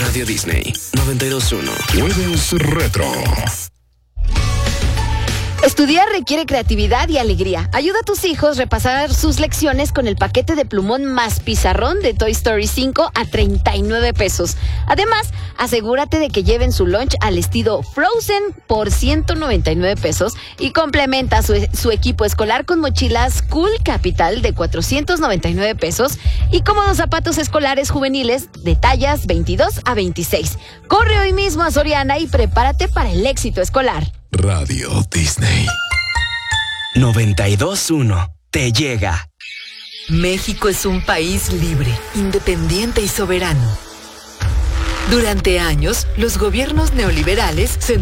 Radio Disney 92.1. Jueves Retro. Estudiar requiere creatividad y alegría. Ayuda a tus hijos a repasar sus lecciones con el paquete de plumón más pizarrón de Toy Story 5 a 39 pesos. Además, asegúrate de que lleven su lunch al estilo Frozen por 199 pesos y complementa su equipo escolar con mochilas Cool Capital de 499 pesos y cómodos zapatos escolares juveniles de tallas 22 a 26. Corre hoy mismo a Soriana y prepárate para el éxito escolar. Radio Disney 92.1 te llega. México es un país libre, independiente y soberano. Durante años, los gobiernos neoliberales se